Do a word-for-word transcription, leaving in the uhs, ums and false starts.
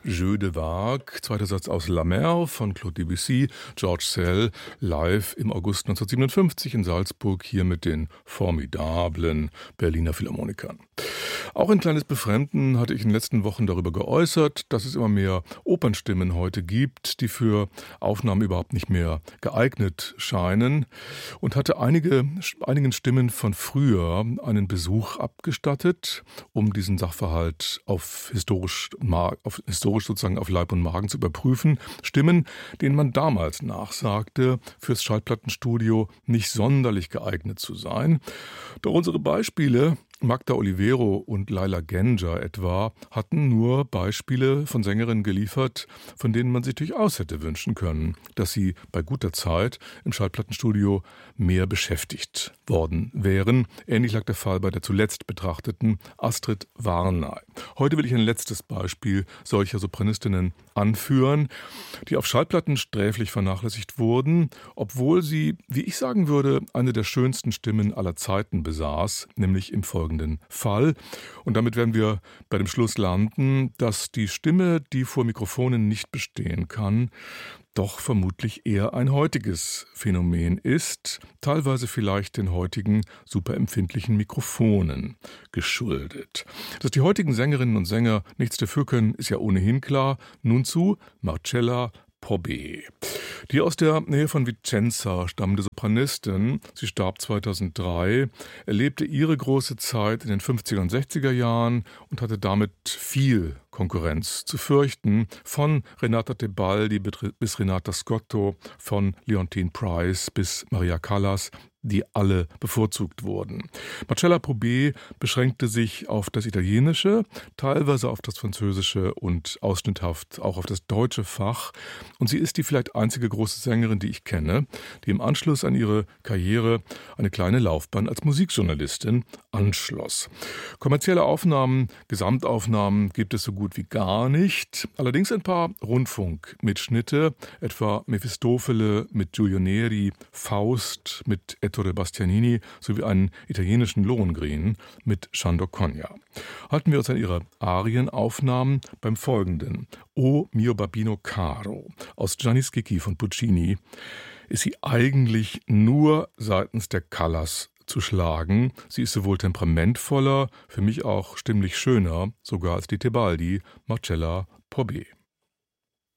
Jeu de Vague, zweiter Satz aus La Mer von Claude Debussy, George Szell, live im August neunzehnhundertsiebenundfünfzig in Salzburg, hier mit den formidablen Berliner Philharmonikern. Auch ein kleines Befremden hatte ich in den letzten Wochen darüber geäußert, dass es immer mehr Opernstimmen heute gibt, die für Aufnahmen überhaupt nicht mehr geeignet scheinen, und hatte einige, einigen Stimmen von früher einen Besuch abgestattet, um diesen Sachverhalt auf historisch, auf historisch sozusagen auf Leib und Magen zu überprüfen. Stimmen, denen man damals nachsagte, fürs Schallplattenstudio nicht sonderlich geeignet zu sein. Doch unsere Beispiele, Magda Olivero und Laila Gencer etwa, hatten nur Beispiele von Sängerinnen geliefert, von denen man sich durchaus hätte wünschen können, dass sie bei guter Zeit im Schallplattenstudio mehr beschäftigt worden wären. Ähnlich lag der Fall bei der zuletzt betrachteten Astrid Varnay. Heute will ich ein letztes Beispiel solcher Sopranistinnen anführen, die auf Schallplatten sträflich vernachlässigt wurden, obwohl sie, wie ich sagen würde, eine der schönsten Stimmen aller Zeiten besaß, nämlich im folgenden Fall. Und damit werden wir bei dem Schluss landen, dass die Stimme, die vor Mikrofonen nicht bestehen kann, doch vermutlich eher ein heutiges Phänomen ist, teilweise vielleicht den heutigen superempfindlichen Mikrofonen geschuldet. Dass die heutigen Sängerinnen und Sänger nichts dafür können, ist ja ohnehin klar. Nun zu Marcella Pobet. Die aus der Nähe von Vicenza stammende Sopranistin, sie starb zweitausenddrei, erlebte ihre große Zeit in den fünfziger und sechziger Jahren und hatte damit viel Konkurrenz zu fürchten, von Renata Tebaldi bis Renata Scotto, von Leontine Price bis Maria Callas, die alle bevorzugt wurden. Marcella Pobet beschränkte sich auf das Italienische, teilweise auf das Französische und ausschnitthaft auch auf das deutsche Fach. Und sie ist die vielleicht einzige große Sängerin, die ich kenne, die im Anschluss an ihre Karriere eine kleine Laufbahn als Musikjournalistin anschloss. Kommerzielle Aufnahmen, Gesamtaufnahmen gibt es so gut wie gar nicht. Allerdings ein paar Rundfunkmitschnitte, etwa Mefistofele mit Giulio Neri, Faust mit Ettore Bastianini sowie einen italienischen Lohengrin mit Shando Cogna. Halten wir uns an ihre Arienaufnahmen beim folgenden. O mio babbino caro aus Gianni Schicchi von Puccini ist sie eigentlich nur seitens der Callas zu schlagen. Sie ist sowohl temperamentvoller, für mich auch stimmlich schöner, sogar als die Tebaldi, Marcella Pobet.